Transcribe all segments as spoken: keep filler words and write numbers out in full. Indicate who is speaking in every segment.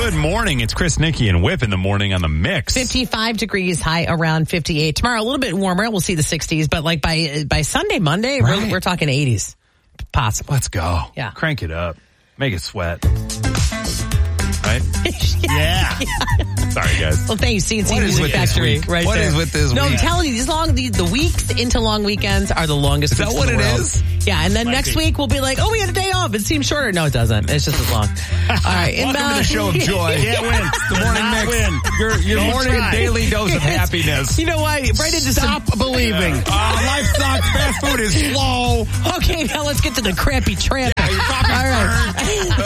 Speaker 1: Good morning. It's Chris, Nikki, and Whip in the morning on the Mix.
Speaker 2: fifty-five degrees, high around fifty-eight. Tomorrow, a little bit warmer. We'll see the sixties, but like by by Sunday, Monday,
Speaker 1: Right.
Speaker 2: we're, we're talking eighties. Possible.
Speaker 1: Let's go.
Speaker 2: Yeah.
Speaker 1: Crank it up. Make it sweat. Right?
Speaker 2: yeah.
Speaker 1: yeah. Sorry, guys.
Speaker 2: Well, thank you, C N C
Speaker 1: What is
Speaker 2: Music
Speaker 1: with this
Speaker 2: Factory.
Speaker 1: week?
Speaker 2: Right
Speaker 1: What
Speaker 2: there.
Speaker 1: is with this
Speaker 2: No,
Speaker 1: week?
Speaker 2: I'm telling you, these long the, the weeks into long weekends are the longest.
Speaker 1: Is that
Speaker 2: weeks
Speaker 1: what
Speaker 2: in the
Speaker 1: it
Speaker 2: world.
Speaker 1: is?
Speaker 2: Yeah, and then
Speaker 1: Might
Speaker 2: next
Speaker 1: be.
Speaker 2: week we'll be like, oh, we had a day off. It seems shorter. No, it doesn't. It's just as long. All right.
Speaker 1: Welcome to the show of joy.
Speaker 3: Can't win.
Speaker 1: The morning
Speaker 3: Not
Speaker 1: mix.
Speaker 3: win.
Speaker 1: Your, your
Speaker 3: Don't
Speaker 1: morning
Speaker 3: try.
Speaker 1: daily dose of happiness.
Speaker 2: You know what? Right into some.
Speaker 3: Stop believing.
Speaker 1: Uh, life sucks. Fast food is slow.
Speaker 2: Okay, now let's get to the crappy tramp.
Speaker 1: Yeah, your coffee's
Speaker 2: All right.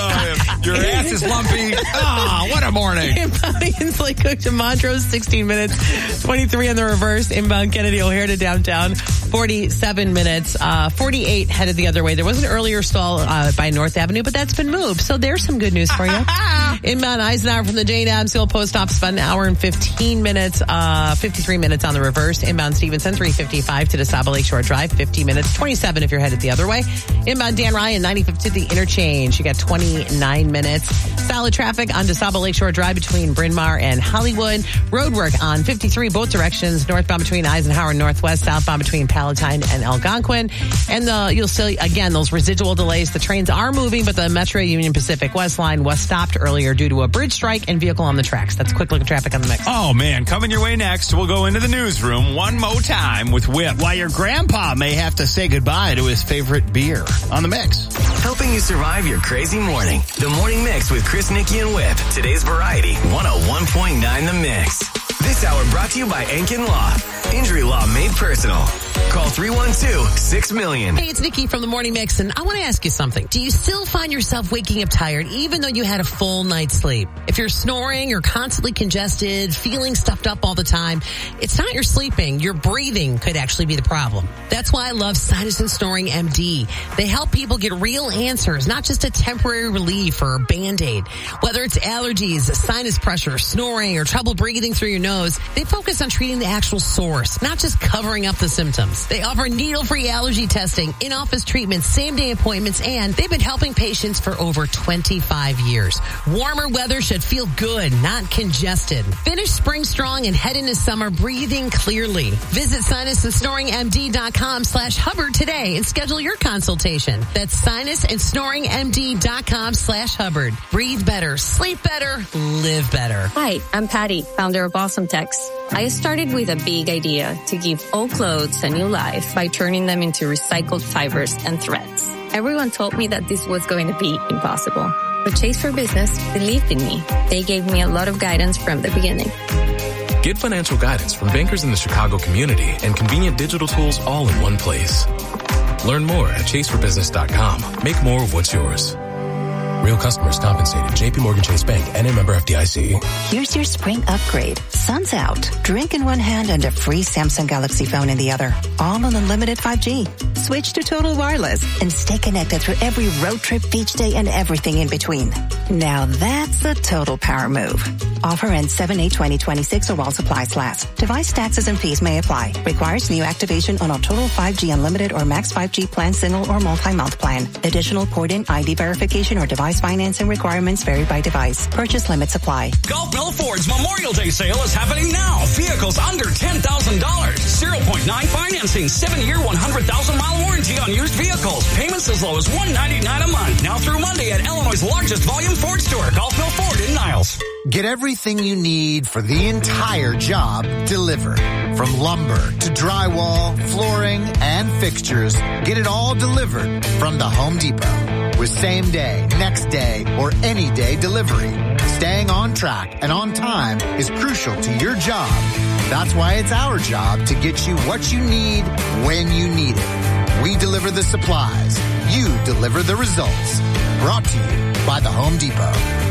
Speaker 1: Uh, your ass is lumpy. Ah, what a morning.
Speaker 2: Inbound Inslee Cook to Montrose, sixteen minutes. twenty-three on the reverse. Inbound Kennedy O'Hare to downtown, forty-seven minutes. Uh, forty-eight headed the other way. There was an earlier stall uh, by North Avenue, but that's been moved. So there's some good news for you. Inbound Eisenhower from the Jane Adamsville Post Office, about an hour and fifteen minutes. Uh, fifty-three minutes on the reverse. Inbound Stevenson, three fifty-five to DeSable Lakeshore Drive, fifty minutes. twenty-seven if you're headed the other way. Inbound Dan Ryan, ninety-fifth to the interchange. You got twenty-nine minutes. Solid traffic on DeSable Lakeshore Drive between Bryn Mawr and Hollywood. Road work on fifty-three both directions. Northbound between Eisenhower and Northwest. Southbound between Palatine and Algonquin. And the, you'll see, again, those residual delays. The trains are moving, but the Metro Union Pacific West line was stopped earlier due to a bridge strike and vehicle on the tracks. That's a quick look at traffic on the mix.
Speaker 1: Oh, man. Coming your way next, we'll go into the newsroom one more time with Whip.
Speaker 3: Why your grandpa may have to say goodbye to his favorite beer on the Mix.
Speaker 4: Helping you survive your crazy morning. The Morning Mix with Chris, Nikki, and Whip. Today's Variety, one oh one point nine The Mix. This hour brought to you by Enkin Law. Injury law made personal. Call three one two, six million.
Speaker 2: Hey, it's Nikki from the Morning Mix, and I want to ask you something. Do you still find yourself waking up tired even though you had a full night's sleep? If you're snoring, you're constantly congested, feeling stuffed up all the time, it's not your sleeping. Your breathing could actually be the problem. That's why I love Sinus and Snoring M D. They help people get real answers, not just a temporary relief or a Band-Aid. Whether it's allergies, sinus pressure, snoring, or trouble breathing through your nose, they focus on treating the actual source, not just covering up the symptoms. They offer needle-free allergy testing, in-office treatments, same-day appointments, and they've been helping patients for over twenty-five years. Warmer weather should feel good, not congested. Finish spring strong and head into summer breathing clearly. Visit sinus and snoring m d dot com slash Hubbard today and schedule your consultation. That's sinus and snoring m d dot com slash Hubbard. Breathe better, sleep better, live better.
Speaker 5: Hi, I'm Patty, founder of Awesome Tex. I started with a big idea to give old clothes a new life by turning them into recycled fibers and threads. Everyone told me that this was going to be impossible. But Chase for Business believed in me. They gave me a lot of guidance from the beginning.
Speaker 6: Get financial guidance from bankers in the Chicago community and convenient digital tools all in one place. Learn more at chase for business dot com. Make more of what's yours. Real customers compensated. J P Morgan Chase Bank, N A member F D I C.
Speaker 7: Here's your spring upgrade. Sun's out. Drink in one hand and a free Samsung Galaxy phone in the other. All on unlimited five G. Switch to Total Wireless and stay connected through every road trip, beach day, and everything in between. Now that's a total power move. Offer ends seven eight twenty twenty-six or while supplies last. Device taxes and fees may apply. Requires new activation on a Total five G Unlimited or Max five G plan, single or multi-month plan. Additional port-in I D verification or device financing requirements vary by device. Purchase limits apply.
Speaker 8: Gulf Bill Ford's Memorial Day sale is happening now. Vehicles under ten thousand dollars. zero point nine financing. seven-year, one hundred thousand mile warranty on used vehicles. Payments as low as one hundred ninety-nine dollars a month. Now through Monday at Illinois' largest volume Ford store. Gulf Bill Ford in Niles.
Speaker 9: Get everything you need for the entire job delivered. From lumber to drywall, flooring, and fixtures, get it all delivered from the Home Depot. With same day, next day, or any day delivery. Staying on track and on time is crucial to your job. That's why it's our job to get you what you need when you need it. We deliver the supplies. You deliver the results. Brought to you by the Home Depot.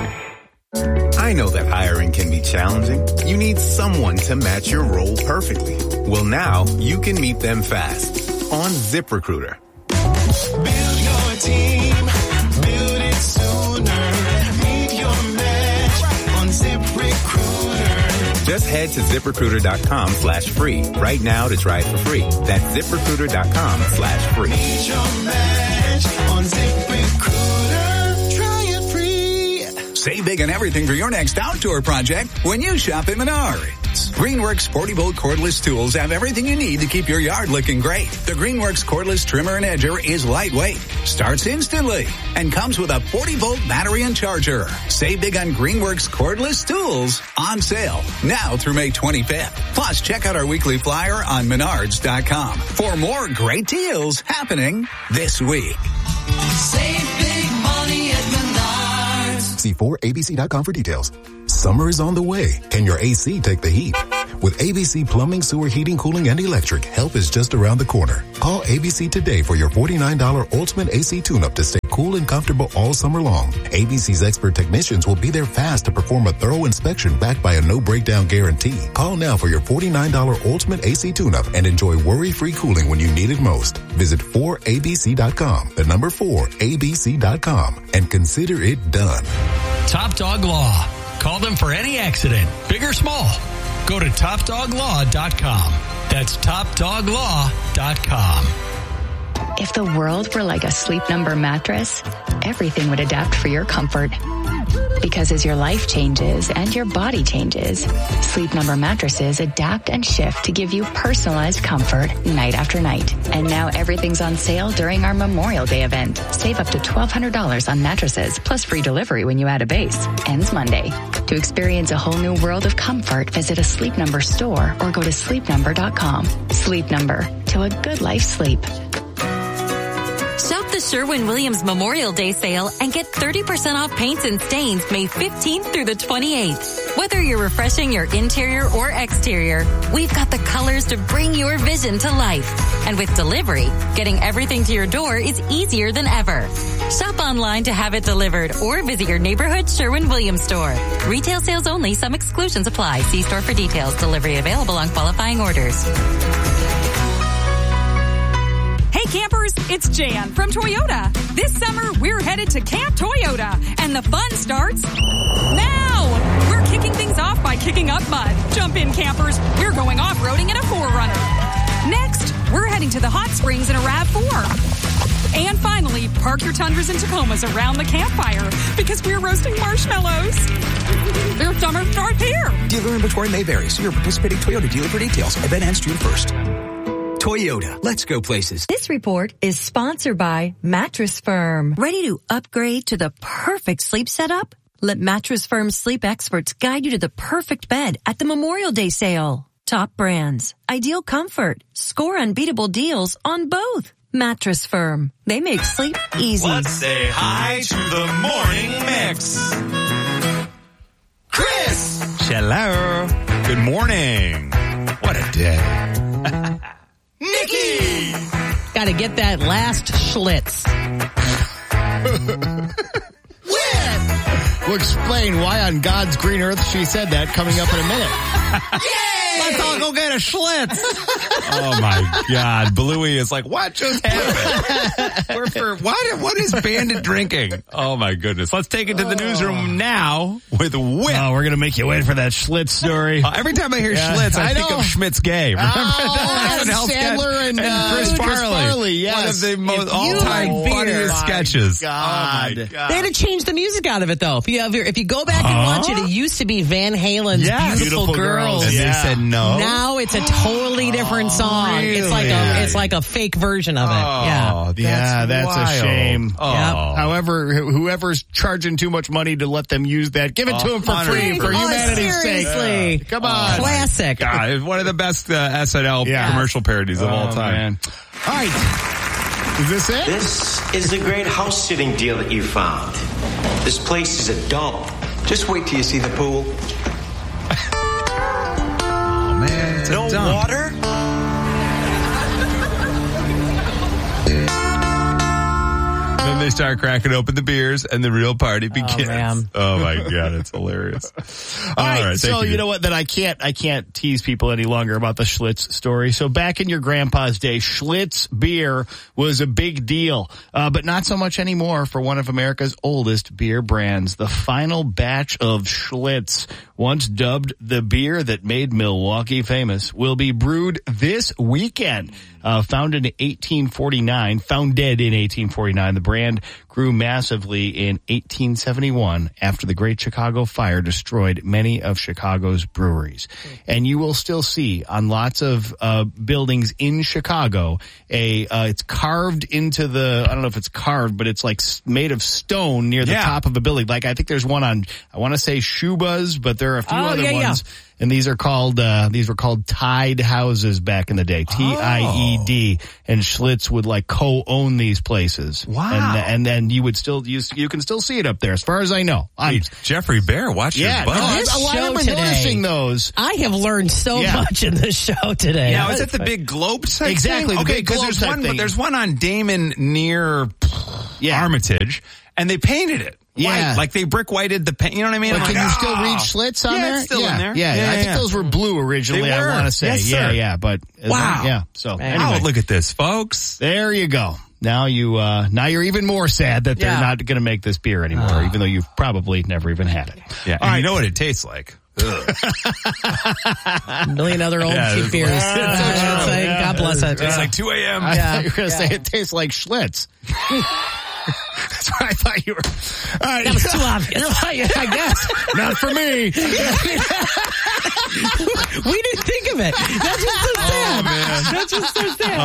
Speaker 10: I know that hiring can be challenging. You need someone to match your role perfectly. Well, now you can meet them fast on ZipRecruiter.
Speaker 11: Build your team, build it sooner. Meet your match on ZipRecruiter.
Speaker 10: Just head to ZipRecruiter.com slash free right now to try it for free. That's ZipRecruiter.com slash free.
Speaker 11: Meet your match on ZipRecruiter. Try it free.
Speaker 12: Save big on everything for your next outdoor project when you shop at Menards. Greenworks forty volt cordless tools have everything you need to keep your yard looking great. The Greenworks cordless trimmer and edger is lightweight, starts instantly, and comes with a forty volt battery and charger. Save big on Greenworks cordless tools on sale now through May twenty-fifth. Plus, check out our weekly flyer on menards dot com for more great deals happening this week.
Speaker 11: Save big money at Menards.
Speaker 13: See four A B C dot com for details. Summer is on the way. Can your A C take the heat? With A B C Plumbing, Sewer, Heating, Cooling, and Electric, help is just around the corner. Call A B C today for your forty-nine dollars Ultimate A C Tune-Up to stay cool and comfortable all summer long. A B C's expert technicians will be there fast to perform a thorough inspection backed by a no-breakdown guarantee. Call now for your forty-nine dollars Ultimate A C Tune-Up and enjoy worry-free cooling when you need it most. Visit four A B C dot com, the number four A B C dot com, and consider it done.
Speaker 8: Top Dog Law. Call them for any accident, big or small. Go to top dog law dot com. That's top dog law dot com.
Speaker 14: If the world were like a Sleep Number mattress, everything would adapt for your comfort. Because as your life changes and your body changes, Sleep Number mattresses adapt and shift to give you personalized comfort night after night. And now everything's on sale during our Memorial Day event. Save up to twelve hundred dollars on mattresses plus free delivery when you add a base. Ends Monday. To experience a whole new world of comfort, visit a Sleep Number store or go to sleep number dot com. Sleep Number. To a good life sleep.
Speaker 15: Shop the Sherwin-Williams Memorial Day sale and get thirty percent off paints and stains May fifteenth through the twenty-eighth. Whether you're refreshing your interior or exterior, we've got the colors to bring your vision to life. And with delivery, getting everything to your door is easier than ever. Shop online to have it delivered or visit your neighborhood Sherwin-Williams store. Retail sales only. Some exclusions apply. See store for details. Delivery available on qualifying orders.
Speaker 16: Hey campers, it's Jan from Toyota. This summer, we're headed to Camp Toyota, and the fun starts now. We're kicking things off by kicking up mud. Jump in, campers. We're going off-roading in a four runner. Next, we're heading to the hot springs in a RAV four. And finally, park your Tundras and Tacomas around the campfire because we're roasting marshmallows. Their summer starts here.
Speaker 17: Dealer inventory may vary. See your participating Toyota dealer for details. Event ends June first. Toyota, let's go places.
Speaker 18: This report is sponsored by Mattress Firm. Ready to upgrade to the perfect sleep setup? Let Mattress Firm's sleep experts guide you to the perfect bed at the Memorial Day sale. Top brands, ideal comfort, score unbeatable deals on both. Mattress Firm. They make sleep easy.
Speaker 1: Let's say hi to the morning mix. Chris!
Speaker 3: Hello. Good morning. What a day.
Speaker 1: Nikki!
Speaker 2: Gotta get that last Schlitz.
Speaker 3: We'll explain why on God's green earth she said that coming up in a minute.
Speaker 1: Yay!
Speaker 3: Let's all go get a Schlitz.
Speaker 1: Oh my God. Bluey is like, what just happened? We're for, what, what is bandit drinking? Oh my goodness. Let's take it to the newsroom now with Whip.
Speaker 3: Oh, we're going to make you wait for that Schlitz story.
Speaker 1: Uh, every time I hear
Speaker 3: Yeah,
Speaker 1: Schlitz, I,
Speaker 3: I
Speaker 1: think
Speaker 3: know.
Speaker 1: of Schmidt's Gay. Remember
Speaker 3: Oh,
Speaker 1: that?
Speaker 3: Adam Sandler and, uh,
Speaker 1: Chris
Speaker 3: Chris
Speaker 1: Farley.
Speaker 3: Farley, yes.
Speaker 1: One of the most
Speaker 2: If you
Speaker 1: all-time
Speaker 2: like
Speaker 1: funniest
Speaker 3: beer.
Speaker 1: sketches.
Speaker 3: My God.
Speaker 1: Oh my God.
Speaker 2: They had to change the music out of it, though. If you have, if you go back and watch it, it used to be Van Halen's
Speaker 1: Yes.
Speaker 2: "Beautiful,
Speaker 3: Beautiful
Speaker 2: Girls."
Speaker 3: Girls.
Speaker 1: And
Speaker 3: Yeah.
Speaker 1: they said no.
Speaker 2: Now it's a totally different song. It's like a,
Speaker 1: really?
Speaker 2: it's like a fake version of it. yeah.
Speaker 1: Oh,
Speaker 3: Yeah, that's
Speaker 1: wild.
Speaker 3: a shame.
Speaker 1: Oh.
Speaker 2: Yep.
Speaker 3: However, wh- whoever's charging too much money to let them use that, give it to them for
Speaker 1: Oh,
Speaker 3: free for
Speaker 2: oh,
Speaker 3: humanity's sake.
Speaker 2: seriously.
Speaker 3: Come on.
Speaker 2: Classic.
Speaker 1: God, it's one of the best uh, S N L
Speaker 3: Yeah.
Speaker 1: commercial parodies of all
Speaker 3: Oh,
Speaker 1: time.
Speaker 3: man. All right. Is this it?
Speaker 19: This is the great house sitting deal that you found. This place is a dump. Just wait till you see the pool.
Speaker 1: Oh man, it's a
Speaker 19: No
Speaker 1: dump.
Speaker 19: water?
Speaker 1: Then they start cracking open the beers, and the real party begins.
Speaker 2: man.
Speaker 1: Oh my God, it's hilarious.
Speaker 3: All right,
Speaker 1: thank
Speaker 3: so you.
Speaker 1: you
Speaker 3: know what? Then I can't, I can't tease people any longer about the Schlitz story. So back in your grandpa's day, Schlitz beer was a big deal, uh, but not so much anymore for one of America's oldest beer brands. The final batch of Schlitz, once dubbed the beer that made Milwaukee famous, will be brewed this weekend. Uh, founded in eighteen forty-nine, founded in eighteen forty-nine, the brand grew massively in eighteen seventy-one after the Great Chicago Fire destroyed many of Chicago's breweries. And you will still see on lots of uh, buildings in Chicago, a uh, it's carved into the, I don't know if it's carved, but it's like made of stone near the
Speaker 1: Yeah.
Speaker 3: top of a building. Like I think there's one on, I want to say Shuba's, but there are a few
Speaker 2: Oh,
Speaker 3: other
Speaker 2: yeah, yeah.
Speaker 3: ones. And these are called, uh, these were called tied houses back in the day. T I E D. And Schlitz would like co-own these places.
Speaker 1: Wow.
Speaker 3: And, and then you would still, you, you can still see it up there as far as I know. I'm,
Speaker 1: Hey, Jeffrey Bear, watch
Speaker 3: yeah,
Speaker 1: your butt.
Speaker 3: no, I,
Speaker 2: This
Speaker 3: I, I've
Speaker 2: show
Speaker 3: been
Speaker 2: today.
Speaker 3: noticing those.
Speaker 2: I have learned so
Speaker 3: Yeah.
Speaker 2: much in this show today.
Speaker 1: Now, is it the big globe type
Speaker 3: Exactly,
Speaker 1: thing?
Speaker 3: the
Speaker 1: Okay,
Speaker 3: big
Speaker 1: because
Speaker 3: globe
Speaker 1: there's
Speaker 3: type
Speaker 1: one,
Speaker 3: thing.
Speaker 1: but there's one on Damon near
Speaker 3: Yeah.
Speaker 1: Armitage, and they painted it.
Speaker 3: Yeah.
Speaker 1: White. Like they brick whited the paint. You know what I mean?
Speaker 3: Like,
Speaker 1: I'm
Speaker 3: can
Speaker 1: like,
Speaker 3: you still
Speaker 1: "Ah."
Speaker 3: read Schlitz on
Speaker 1: Yeah,
Speaker 3: there?
Speaker 1: it's still
Speaker 3: yeah.
Speaker 1: in there.
Speaker 3: Yeah,
Speaker 1: Yeah,
Speaker 3: I think
Speaker 1: yeah.
Speaker 3: those were blue originally,
Speaker 1: They
Speaker 3: I
Speaker 1: were.
Speaker 3: want to say.
Speaker 1: Yes,
Speaker 3: yeah,
Speaker 1: sir.
Speaker 3: yeah, but.
Speaker 1: Wow.
Speaker 3: Yeah, so
Speaker 2: Man.
Speaker 3: anyway.
Speaker 1: Oh, look at this, folks.
Speaker 3: There you go. Now you, uh, now you're even more sad that they're
Speaker 2: Yeah.
Speaker 3: not going to make this beer anymore, even though you've probably never even had it.
Speaker 1: Yeah, and you know what it tastes like.
Speaker 2: A million other old
Speaker 1: Yeah,
Speaker 2: cheap
Speaker 1: it's-
Speaker 2: beers.
Speaker 3: Yeah,
Speaker 2: That's what you're
Speaker 3: yeah,
Speaker 2: saying.
Speaker 3: yeah.
Speaker 2: God bless it.
Speaker 1: It's like two a.m.
Speaker 3: I
Speaker 2: Yeah.
Speaker 3: thought you were going to
Speaker 2: Yeah.
Speaker 3: say it tastes like Schlitz. That's what I thought you were. All right.
Speaker 2: That was too obvious.
Speaker 3: You're right, I guess. Not for me.
Speaker 2: We didn't think of it. That's what's so sad.
Speaker 1: man.
Speaker 2: That's what's so sad.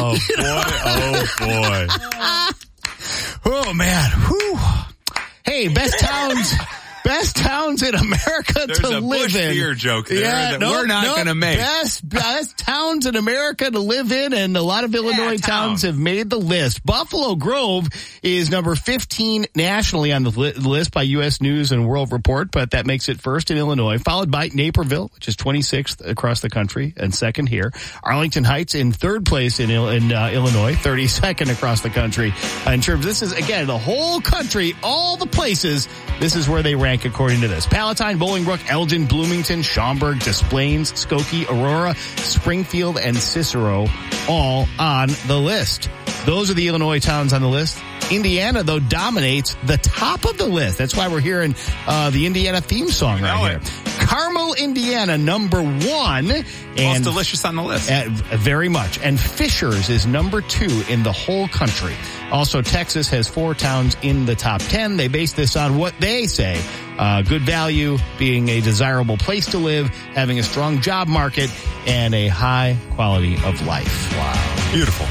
Speaker 1: Oh, boy. Oh, boy.
Speaker 3: Oh, man. Whew. Hey, best towns. Best towns in America
Speaker 1: There's
Speaker 3: to
Speaker 1: a
Speaker 3: live
Speaker 1: Bush
Speaker 3: in.
Speaker 1: beer joke there that
Speaker 3: nope,
Speaker 1: we're not
Speaker 3: nope.
Speaker 1: gonna make.
Speaker 3: Best, best towns in America to live in, and a lot of Illinois
Speaker 1: town.
Speaker 3: towns have made the list. Buffalo Grove is number fifteen nationally on the li- list by U S News and World Report, but that makes it first in Illinois, followed by Naperville, which is twenty-sixth across the country, and second here. Arlington Heights in third place in, Il- in uh, Illinois, thirty-second across the country. Uh, in terms, this is, again, the whole country, all the places, this is where they rank according to this. Palatine, Bolingbrook, Elgin, Bloomington, Schaumburg, Des Plaines, Skokie, Aurora, Springfield, and Cicero all on the list. Those are the Illinois towns on the list. Indiana, though, dominates the top of the list. That's why we're hearing uh, the Indiana theme song right
Speaker 1: know
Speaker 3: here.
Speaker 1: it.
Speaker 3: Carmel, Indiana, number one.
Speaker 1: Most
Speaker 3: And
Speaker 1: delicious on the list.
Speaker 3: uh, very much. And Fishers is number two in the whole country. Also, Texas has four towns in the top ten. They base this on what they say. Uh, good value, being a desirable place to live, having a strong job market, and a high quality of life. Wow.
Speaker 1: Beautiful.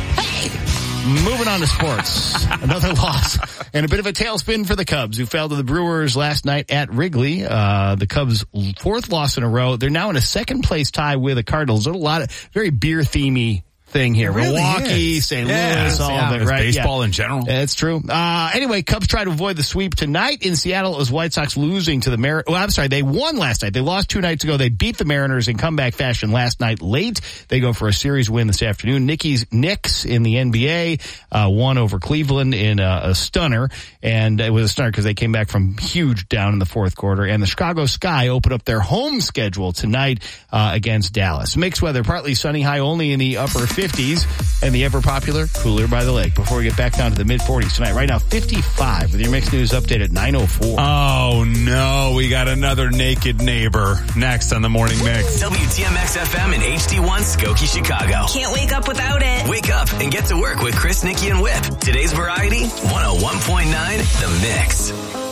Speaker 3: Moving on to sports. Another loss and a bit of a tailspin for the Cubs, who fell to the Brewers last night at Wrigley. Uh, the Cubs' fourth loss in a row. They're now in a second place tie with the Cardinals. There's a lot of very beer themey thing here.
Speaker 1: It really
Speaker 3: Milwaukee,
Speaker 1: is.
Speaker 3: Saint
Speaker 1: Yeah,
Speaker 3: Louis, all
Speaker 1: yeah.
Speaker 3: of it,
Speaker 1: It's
Speaker 3: right?
Speaker 1: baseball
Speaker 3: Yeah.
Speaker 1: in general.
Speaker 3: That's true. Uh, anyway, Cubs try to avoid the sweep tonight in Seattle as White Sox losing to the Mariners. Well, I'm sorry, they won last night. They lost two nights ago. They beat the Mariners in comeback fashion last night late. They go for a series win this afternoon. Nicky's Knicks in the N B A uh, won over Cleveland in a, a stunner, and it was a stunner because they came back from huge down in the fourth quarter. And the Chicago Sky opened up their home schedule tonight uh, against Dallas. Mixed weather, partly sunny, high only in the upper fifties. And the ever-popular Cooler by the Lake. Before we get back down to the mid-forties tonight. Right now, fifty-five with your Mixed News update at nine oh four.
Speaker 1: Oh, no. We got another naked neighbor next on the Morning Mix.
Speaker 4: W T M X F M and H D one Skokie, Chicago.
Speaker 15: Can't wake up without it.
Speaker 4: Wake up and get to work with Chris, Nikki, and Whip. Today's variety, one oh one point nine The Mix.